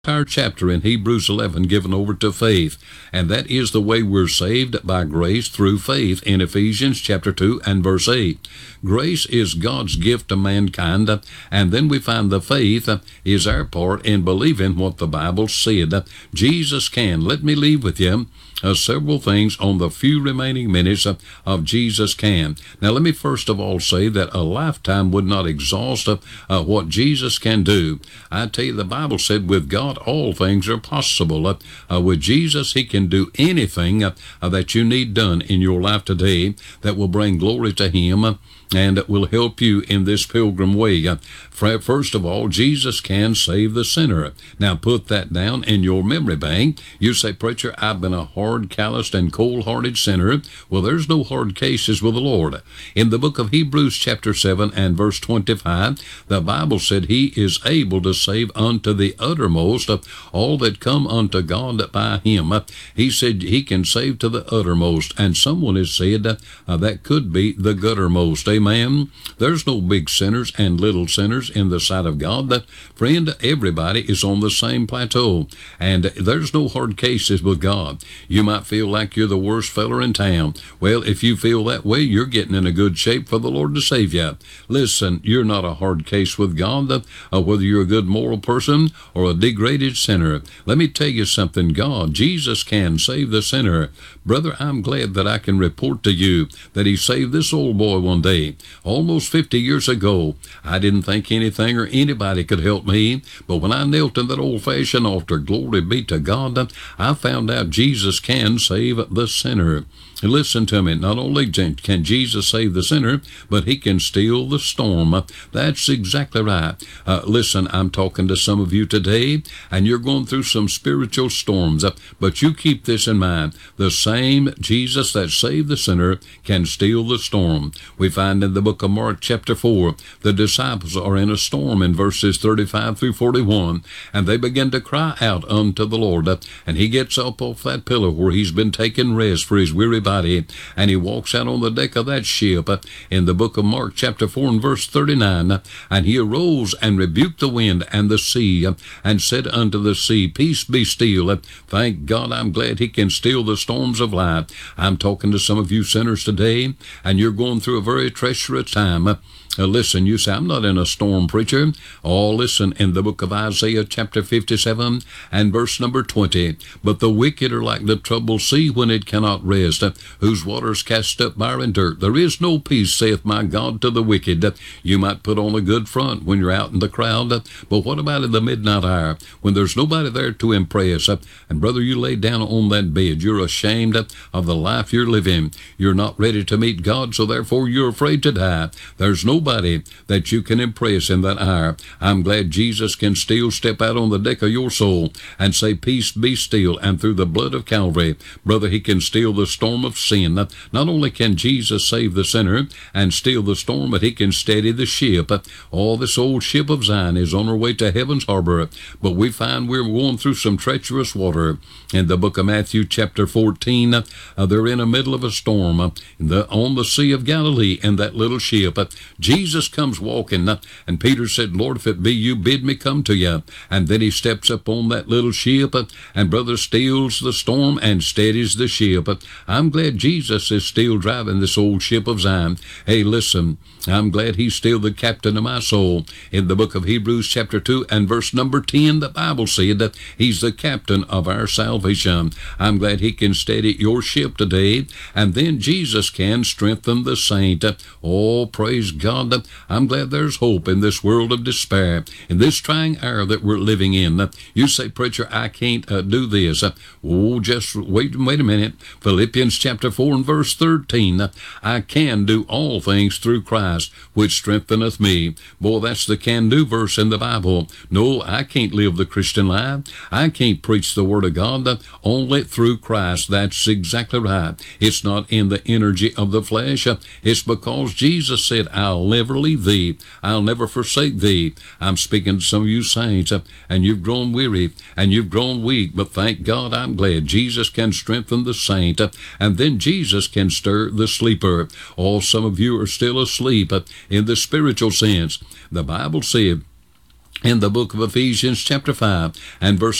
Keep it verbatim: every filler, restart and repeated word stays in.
Entire chapter in Hebrews eleven given over to faith, and that is the way we're saved by grace through faith in Ephesians chapter two and verse eight. Grace is God's gift to mankind, and then we find the faith is our part in believing what the Bible said. Jesus can. Let me leave with you Uh, several things on the few remaining minutes of, of Jesus can. Now, let me first of all say that a lifetime would not exhaust uh, uh, what Jesus can do. I tell you, the Bible said with God all things are possible. Uh, uh, with Jesus, he can do anything uh, uh, that you need done in your life today that will bring glory to him. Uh, and it will help you in this pilgrim way. Uh, First of all, Jesus can save the sinner. Now put that down in your memory bank. You say, preacher, I've been a hard, calloused, and cold-hearted sinner. Well, there's no hard cases with the Lord. In the book of Hebrews chapter seven and verse twenty-five, the Bible said he is able to save unto the uttermost of all that come unto God by him. He said he can save to the uttermost, and someone has said uh, that could be the guttermost. Amen. There's no big sinners and little sinners in the sight of God. That friend, everybody is on the same plateau, and there's no hard cases with God. You might feel like you're the worst feller in town. Well, if you feel that way, you're getting in a good shape for the Lord to save you. Listen, you're not a hard case with God, uh, whether you're a good moral person or a degraded sinner. Let me tell you something. God, Jesus can save the sinner. Brother, I'm glad that I can report to you that he saved this old boy one day, almost fifty years ago. I didn't think anything or anybody could help me, but when I knelt in that old-fashioned altar, glory be to God, I found out Jesus can save the sinner. Listen to me. Not only can Jesus save the sinner, but he can steal the storm. That's exactly right. Uh, listen, I'm talking to some of you today, and you're going through some spiritual storms, uh, but you keep this in mind. The same Jesus that saved the sinner can steal the storm. We find in the book of Mark chapter four, the disciples are in a storm in verses thirty-five through forty-one, and they begin to cry out unto the Lord, uh, and he gets up off that pillow where he's been taking rest for his weary body. Body, and he walks out on the deck of that ship uh, in the book of Mark chapter four and verse thirty-nine, uh, and he arose and rebuked the wind and the sea, uh, and said unto the sea, peace be still. Uh, thank God, I'm glad he can still the storms of life. I'm talking to some of you sinners today, and you're going through a very treacherous time. Uh, Uh, listen, you say, I'm not in a storm, preacher. Oh, listen, in the book of Isaiah chapter fifty-seven and verse number twenty, but the wicked are like the troubled sea when it cannot rest, uh, whose waters cast up mire and dirt. There is no peace, saith my God, to the wicked. Uh, you might put on a good front when you're out in the crowd, uh, but what about in the midnight hour when there's nobody there to impress? Uh, and brother, you lay down on that bed. You're ashamed uh, of the life you're living. You're not ready to meet God, so therefore you're afraid to die. There's no Nobody that you can impress in that hour. I'm glad Jesus can still step out on the deck of your soul and say, peace be still, and through the blood of Calvary, brother, he can still the storm of sin. Not, not only can Jesus save the sinner and still the storm, but he can steady the ship. All this old ship of Zion is on her way to heaven's harbor, but we find we're going through some treacherous water. In the book of Matthew chapter fourteen, uh, they're in the middle of a storm uh, in the, on the Sea of Galilee in that little ship. Uh, Jesus comes walking, uh, and Peter said, Lord, if it be you, bid me come to you. And then he steps up on that little ship, uh, and brother steals the storm and steadies the ship. Uh, I'm glad Jesus is still driving this old ship of Zion. Hey, listen, I'm glad he's still the captain of my soul. In the book of Hebrews chapter two and verse number ten, the Bible said that he's the captain of our salvation. I'm glad he can steady your ship today, and then Jesus can strengthen the saint. Oh, praise God. I'm glad there's hope in this world of despair, in this trying hour that we're living in. You say, preacher, I can't uh, do this. Oh, just wait, wait a minute. Philippians chapter four and verse thirteen, I can do all things through Christ, which strengtheneth me. Boy, that's the can-do verse in the Bible. No, I can't live the Christian life. I can't preach the Word of God, only through Christ. That's exactly right. It's not in the energy of the flesh. It's because Jesus said, I'll never leave thee. I'll never forsake thee. I'm speaking to some of you saints, and you've grown weary, and you've grown weak, but thank God, I'm glad Jesus can strengthen the saint, and then Jesus can stir the sleeper. Oh, some of you are still asleep in the spiritual sense. The Bible said, in the book of Ephesians chapter five and verse